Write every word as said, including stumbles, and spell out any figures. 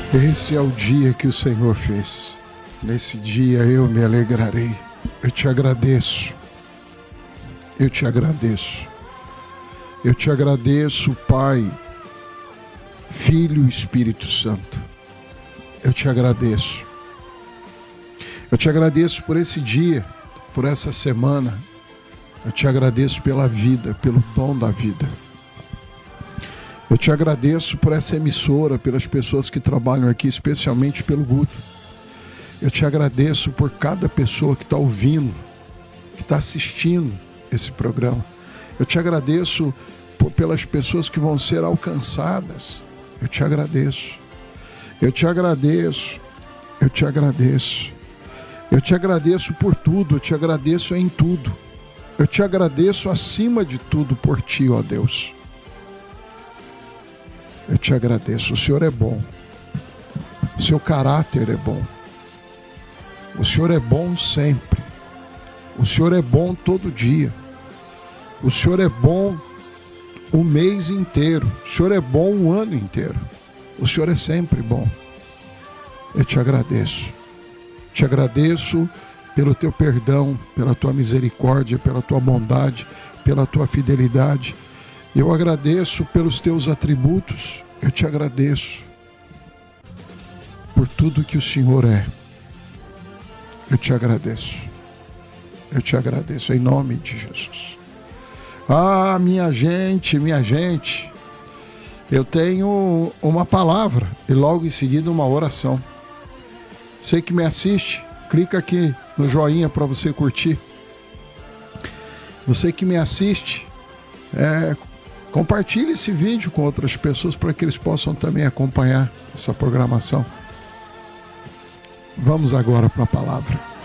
Esse é o dia que o Senhor fez. Nesse dia eu me alegrarei. Eu te agradeço. Eu te agradeço. Eu te agradeço, Pai, Filho e Espírito Santo. Eu te agradeço. Eu te agradeço por esse dia, por essa semana. Eu te agradeço pela vida, pelo dom da vida. Eu te agradeço por essa emissora, pelas pessoas que trabalham aqui, especialmente pelo Guto. Eu te agradeço por cada pessoa que está ouvindo, que está assistindo esse programa. Eu te agradeço por, pelas pessoas que vão ser alcançadas. Eu te agradeço. Eu te agradeço. Eu te agradeço. Eu te agradeço por tudo. Eu te agradeço em tudo. Eu te agradeço acima de tudo por ti, ó Deus. Eu te agradeço. O Senhor é bom. O seu caráter é bom. O Senhor é bom sempre. O Senhor é bom todo dia. O Senhor é bom o mês inteiro. O Senhor é bom o ano inteiro. O Senhor é sempre bom. Eu te agradeço. Te agradeço pelo teu perdão, pela tua misericórdia, pela tua bondade, pela tua fidelidade. Eu agradeço pelos teus atributos. Eu te agradeço por tudo que o Senhor é. Eu te agradeço. Eu te agradeço em nome de Jesus. Ah, minha gente, minha gente, eu tenho uma palavra e logo em seguida uma oração. Você que me assiste, clica aqui no joinha para você curtir. Você que me assiste, é, compartilhe esse vídeo com outras pessoas para que eles possam também acompanhar essa programação. Vamos agora para a palavra.